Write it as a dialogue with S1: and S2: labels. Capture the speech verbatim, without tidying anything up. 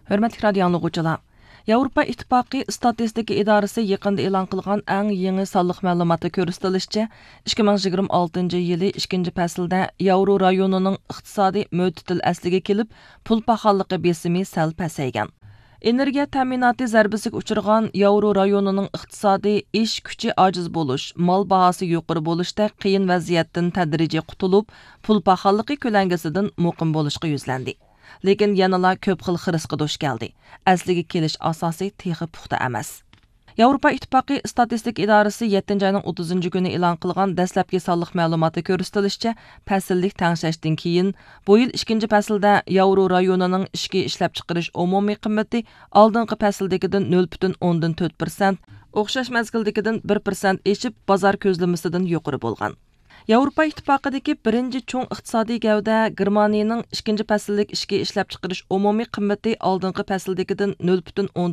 S1: Hörmətli radio anlıqçılar, Avropa İttifaqı Statistika İdarəsi yaqında e'lon qilgan eng yangi sonliq ma'lumotda ko'rsatilishicha, ikki ming yigirma oltinchi yili ikkinchi faslda Yevro rayonining iqtisodiy mo'titil asliga kelib, pul paxolligi besimi sal pasaygan. Energiya ta'minoti zarbasiga uchirgan Yevro rayonining iqtisodiy ish kuchi ojiz bo'lish, mol bahosi yuqori bo'lishda qiyin vaziyatdan tadrijiy qutulib, pul paxolligi ko'langisidan muqim bo'lishga yuzlandi. Lekin yanala ko'p xil xirisqa duch keldi. Asliga kelish asosi texi puxta emas. Avropa İttifaqı Statistika İdarəsi yettinchi ayning o'ttizinchi kuni e'lon qilgan dastlabki sonliq ma'lumotda ko'rsatilishicha, fasllik tangshashdan keyin bu yil ikkinchi faslda Yevro rayonining ichki ishlab chiqarish umumiy qiymati oldingi fasldagidan nol butun o'ndan to'rt persent, o'xshash mazgildagidan bir persent eshib, bozor ko'zlamasidan yuqori bo'lgan. Avropa İttifaqidagi birinchi cho'ng iqtisodiy gavda Germaniyaning ikkinchi fasllik ishki ishlab chiqarish umumiy qiymati oldingi fasldagidan nol butun